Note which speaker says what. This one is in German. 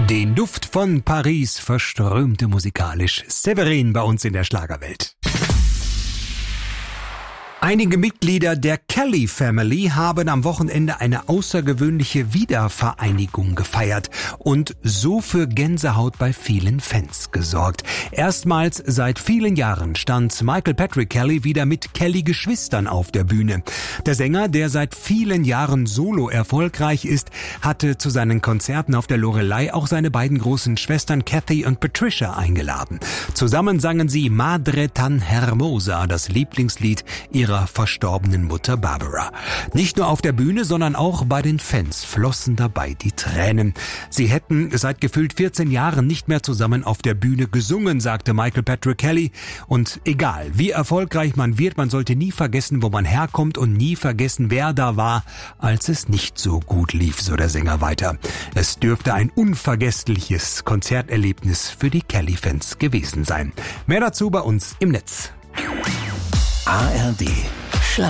Speaker 1: Den Duft von Paris verströmte musikalisch Séverine bei uns in der Schlagerwelt. Einige Mitglieder der Kelly Family haben am Wochenende eine außergewöhnliche Wiedervereinigung gefeiert und so für Gänsehaut bei vielen Fans gesorgt. Erstmals seit vielen Jahren stand Michael Patrick Kelly wieder mit Kelly-Geschwistern auf der Bühne. Der Sänger, der seit vielen Jahren solo erfolgreich ist, hatte zu seinen Konzerten auf der Loreley auch seine beiden großen Schwestern Kathy und Patricia eingeladen. Zusammen sangen sie Madre tan hermosa, das Lieblingslied ihrer verstorbenen Mutter Barbara. Nicht nur auf der Bühne, sondern auch bei den Fans flossen dabei die Tränen. Sie hätten seit gefühlt 14 Jahren nicht mehr zusammen auf der Bühne gesungen, sagte Michael Patrick Kelly. Und egal, wie erfolgreich man wird, man sollte nie vergessen, wo man herkommt und nie vergessen, wer da war, als es nicht so gut lief, so der Sänger weiter. Es dürfte ein unvergessliches Konzerterlebnis für die Kelly-Fans gewesen sein. Mehr dazu bei uns im Netz.
Speaker 2: ARD